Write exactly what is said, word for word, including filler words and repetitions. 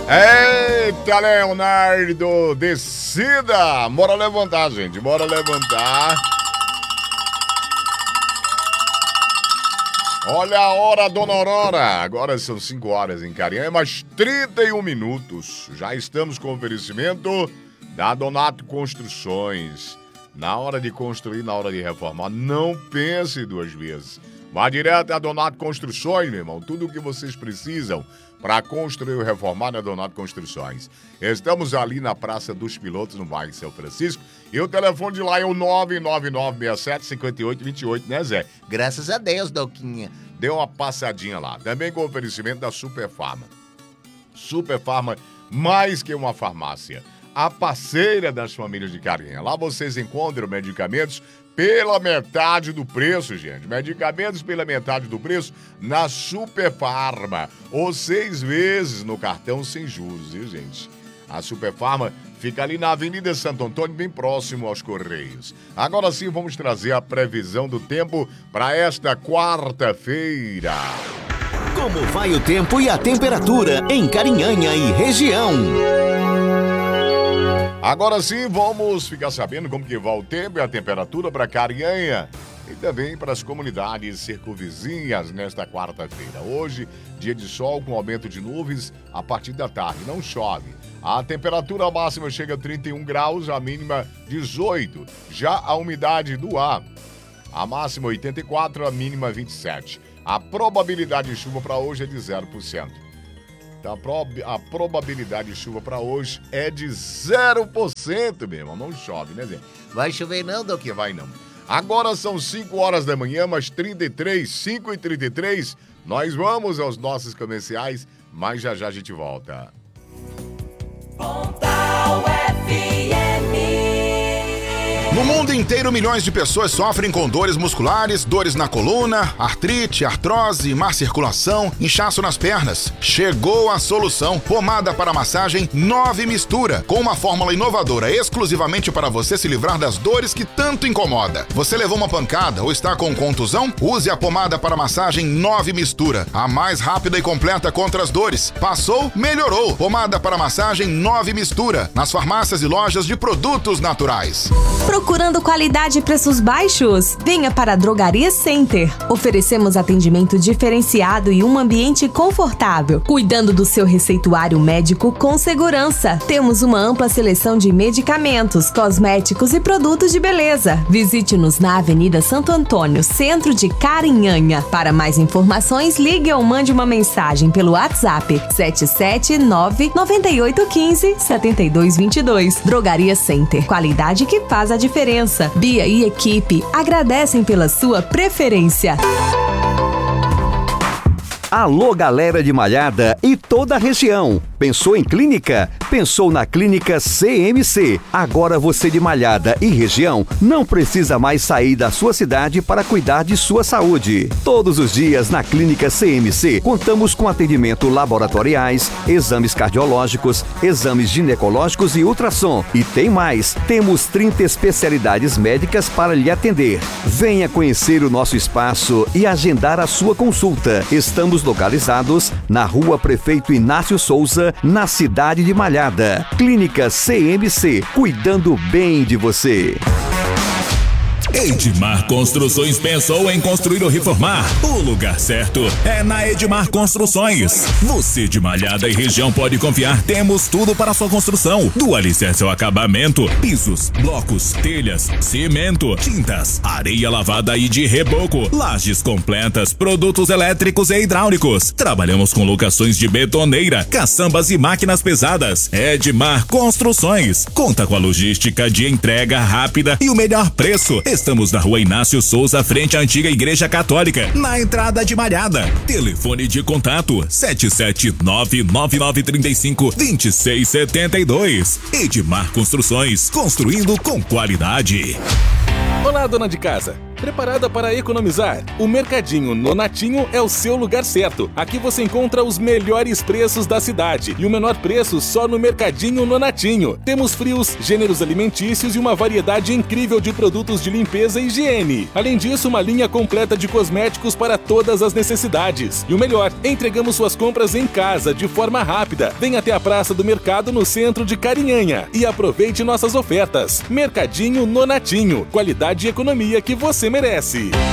Eita, Leonardo, descida! Bora levantar, gente, bora levantar. Olha a hora, dona Aurora. Agora são cinco horas em Carinhanha, mais trinta e um minutos. Já estamos com o oferecimento da Donato Construções. Na hora de construir, na hora de reformar, não pense duas vezes. Vá direto a Donato Construções, meu irmão. Tudo o que vocês precisam para construir ou reformar na Donato Construções. Estamos ali na Praça dos Pilotos, no bairro São Francisco. E o telefone de lá é o nove nove nove seis sete cinco oito dois oito, né, Zé? Graças a Deus, Doquinha. Deu uma passadinha lá. Também com oferecimento da Super Farma. Super Farma, mais que uma farmácia. A parceira das famílias de Carinhanha. Lá vocês encontram medicamentos pela metade do preço, gente. Medicamentos pela metade do preço na Super Farma. Ou seis vezes no cartão sem juros, viu, gente? A Super Farma fica ali na Avenida Santo Antônio, bem próximo aos Correios. Agora sim, vamos trazer a previsão do tempo para esta quarta-feira. Como vai o tempo e a temperatura em Carinhanha e região? Agora sim, vamos ficar sabendo como que vai o tempo e a temperatura para Carinhanha e também para as comunidades circunvizinhas nesta quarta-feira. Hoje, dia de sol com aumento de nuvens a partir da tarde, não chove. A temperatura máxima chega a trinta e um graus, a mínima dezoito. Já a umidade do ar, a máxima oitenta e quatro, a mínima vinte e sete. A probabilidade de chuva para hoje é de zero por cento. A, prob- a probabilidade de chuva para hoje é de zero por cento, meu irmão. Não chove, né, Zé? Vai chover não, do que vai não. Agora são cinco horas da manhã, mais trinta e três, cinco e trinta e três. Nós vamos aos nossos comerciais, mas já já a gente volta. Pontal F M. No mundo inteiro, milhões de pessoas sofrem com dores musculares, dores na coluna, artrite, artrose, má circulação, inchaço nas pernas. Chegou a solução. Pomada para massagem nove Mistura, com uma fórmula inovadora exclusivamente para você se livrar das dores que tanto incomoda. Você levou uma pancada ou está com contusão? Use a pomada para massagem nove Mistura, a mais rápida e completa contra as dores. Passou? Melhorou. Pomada para massagem nove Mistura, nas farmácias e lojas de produtos naturais. Procurando qualidade e preços baixos? Venha para a Drogaria Center. Oferecemos atendimento diferenciado e um ambiente confortável, cuidando do seu receituário médico com segurança. Temos uma ampla seleção de medicamentos, cosméticos e produtos de beleza. Visite-nos na Avenida Santo Antônio, centro de Carinhanha. Para mais informações, ligue ou mande uma mensagem pelo WhatsApp sete sete nove, nove oito um cinco, sete dois dois dois. Drogaria Center. Qualidade que faz a diferença. Bia e equipe agradecem pela sua preferência. Alô, galera de Malhada e toda a região. Pensou em clínica? Pensou na Clínica C M C. Agora você de Malhada e região não precisa mais sair da sua cidade para cuidar de sua saúde. Todos os dias na Clínica C M C contamos com atendimento laboratoriais, exames cardiológicos, exames ginecológicos e ultrassom. E tem mais, temos trinta especialidades médicas para lhe atender. Venha conhecer o nosso espaço e agendar a sua consulta. Estamos localizados na Rua Prefeito Inácio Souza, na cidade de Malhada. Clínica C M C, cuidando bem de você. Edmar Construções pensou em construir ou reformar? O lugar certo é na Edmar Construções. Você de Malhada e região pode confiar, temos tudo para sua construção. Do alicerce ao acabamento, pisos, blocos, telhas, cimento, tintas, areia lavada e de reboco, lajes completas, produtos elétricos e hidráulicos. Trabalhamos com locações de betoneira, caçambas e máquinas pesadas. Edmar Construções conta com a logística de entrega rápida e o melhor preço. Estamos na Rua Inácio Souza, frente à antiga Igreja Católica, na entrada de Malhada. Telefone de contato sete sete nove, nove nove três cinco, dois seis sete dois. Edmar Construções, construindo com qualidade. Olá, dona de casa. Preparada para economizar? O Mercadinho Nonatinho é o seu lugar certo. Aqui você encontra os melhores preços da cidade e o menor preço só no Mercadinho Nonatinho. Temos frios, gêneros alimentícios e uma variedade incrível de produtos de limpeza e higiene. Além disso, uma linha completa de cosméticos para todas as necessidades. E o melhor, entregamos suas compras em casa de forma rápida. Venha até a Praça do Mercado no centro de Carinhanha e aproveite nossas ofertas. Mercadinho Nonatinho, qualidade e economia que você merece.